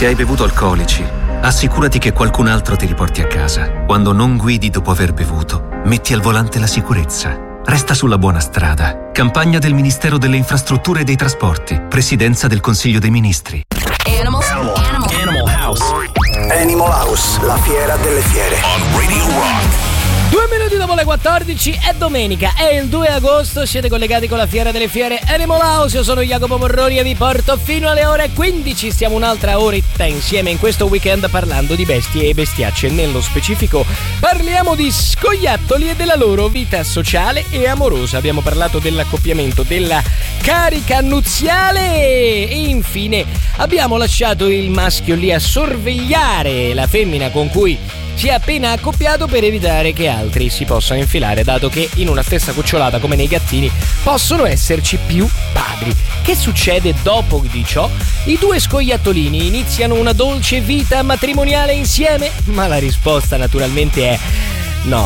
Se hai bevuto alcolici, assicurati che qualcun altro ti riporti a casa. Quando non guidi dopo aver bevuto, metti al volante la sicurezza. Resta sulla buona strada. Campagna del Ministero delle Infrastrutture e dei Trasporti. Presidenza del Consiglio dei Ministri. Animal House. Animal House, la fiera delle fiere. On Radio Rock. 2 minuti dopo le 14 è domenica, è il 2 agosto, siete collegati con la Fiera delle Fiere Animal House, io sono Jacopo Morroni e vi porto fino alle ore 15, stiamo un'altra oretta insieme in questo weekend parlando di bestie e bestiacce, nello specifico parliamo di scoiattoli e della loro vita sociale e amorosa, abbiamo parlato dell'accoppiamento, della carica nuziale e infine abbiamo lasciato il maschio lì a sorvegliare la femmina con cui si è appena accoppiato per evitare che altri si possano infilare, dato che in una stessa cucciolata come nei gattini possono esserci più padri. Che succede dopo di ciò? I due scoiattolini iniziano una dolce vita matrimoniale insieme? Ma la risposta naturalmente è